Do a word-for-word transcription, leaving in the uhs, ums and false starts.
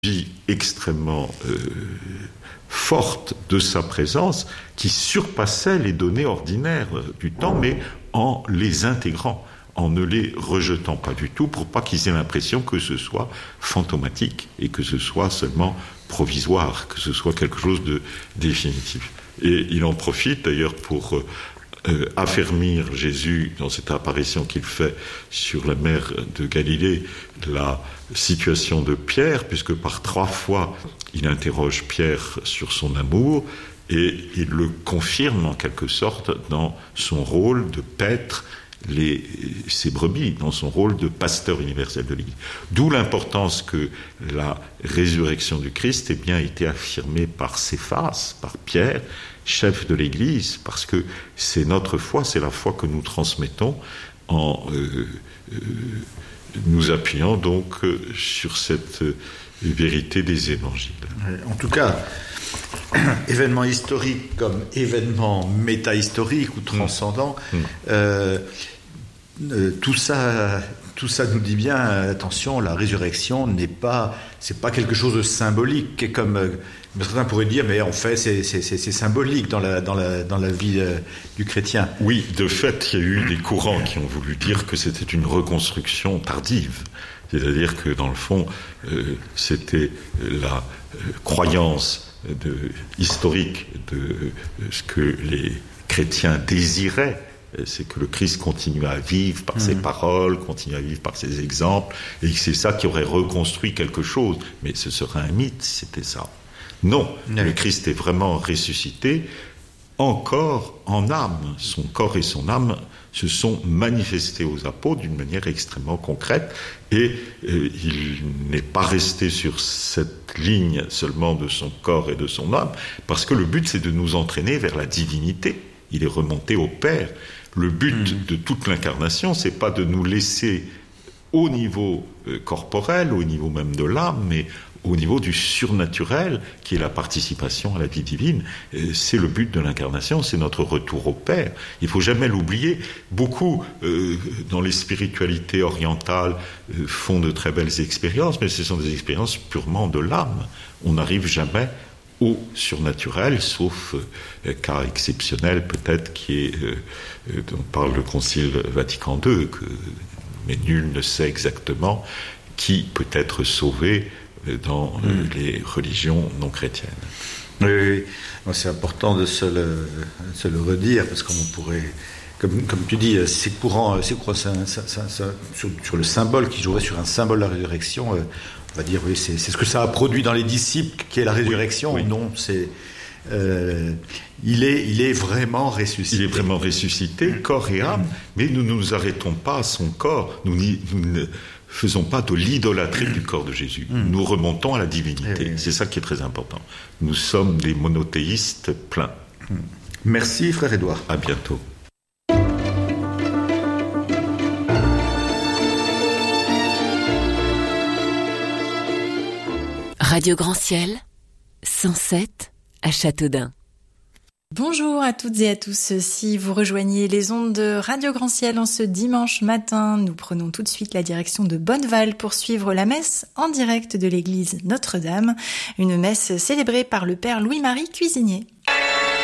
vie extrêmement euh, forte de sa présence qui surpassait les données ordinaires du temps, mais en les intégrant, en ne les rejetant pas du tout, pour pas qu'ils aient l'impression que ce soit fantomatique et que ce soit seulement provisoire, que ce soit quelque chose de définitif. Et il en profite d'ailleurs pour euh, euh, affermir Jésus dans cette apparition qu'il fait sur la mer de Galilée, la situation de Pierre, puisque par trois fois il interroge Pierre sur son amour et il le confirme en quelque sorte dans son rôle de paître les, ses brebis, dans son rôle de pasteur universel de l'Église. D'où l'importance que la résurrection du Christ ait bien été affirmée par Céphas, par Pierre, chef de l'Église, parce que c'est notre foi, c'est la foi que nous transmettons en euh, euh, nous appuyant donc euh, sur cette euh, vérité des évangiles. En tout cas, événement historique comme événement métahistorique ou transcendant, mmh. euh, euh, tout ça, tout ça nous dit bien, attention, la résurrection n'est pas, c'est pas quelque chose de symbolique, et comme euh, certains pourraient dire, mais en fait, c'est, c'est, c'est, c'est symbolique dans la, dans la, dans la vie euh, du chrétien. Oui, de fait, il y a eu des courants qui ont voulu dire que c'était une reconstruction tardive. C'est-à-dire que, dans le fond, euh, c'était la euh, croyance de, historique de euh, ce que les chrétiens désiraient, c'est que le Christ continue à vivre par mmh. ses paroles, continue à vivre par ses exemples, et que c'est ça qui aurait reconstruit quelque chose. Mais ce serait un mythe si c'était ça. Non, mmh. le Christ est vraiment ressuscité, encore en âme. Son corps et son âme se sont manifestés aux apôtres d'une manière extrêmement concrète, et euh, il n'est pas resté sur cette ligne seulement de son corps et de son âme, parce que le but c'est de nous entraîner vers la divinité. Il est remonté au Père. Le but mmh. de toute l'incarnation, c'est pas de nous laisser au niveau euh, corporel, au niveau même de l'âme, mais au niveau du surnaturel, qui est la participation à la vie divine. Euh, c'est le but de l'incarnation, c'est notre retour au Père. Il faut jamais l'oublier. Beaucoup, euh, dans les spiritualités orientales, euh, font de très belles expériences, mais ce sont des expériences purement de l'âme. On n'arrive jamais au surnaturel, sauf euh, cas exceptionnel peut-être qui est euh, dont parle le Concile Vatican deux, que, mais nul ne sait exactement qui peut être sauvé dans euh, mmh. les religions non chrétiennes. Oui, oui, oui. C'est important de se le, de se le redire, parce qu'on pourrait, comme, comme tu dis, c'est courant, c'est courant ça, ça, ça, ça, sur, sur le symbole, qui jouerait sur un symbole de la résurrection, euh, on va dire, oui, c'est, c'est ce que ça a produit dans les disciples, qui est la résurrection. Oui, oui. Non, c'est... Euh, il est, il est vraiment ressuscité. Il est vraiment ressuscité, corps et âme, mais nous ne nous arrêtons pas à son corps. Nous, nous ne faisons pas de l'idolâtrie du corps de Jésus. Mm. Nous remontons à la divinité. Oui, oui. C'est ça qui est très important. Nous sommes des monothéistes pleins. Mm. Merci, frère Édouard. À bientôt. Radio Grand Ciel, cent sept à Châteaudun. Bonjour à toutes et à tous. Si vous rejoignez les ondes de Radio Grand Ciel en ce dimanche matin, nous prenons tout de suite la direction de Bonneval pour suivre la messe en direct de l'église Notre-Dame, une messe célébrée par le père Louis-Marie Cuisinier.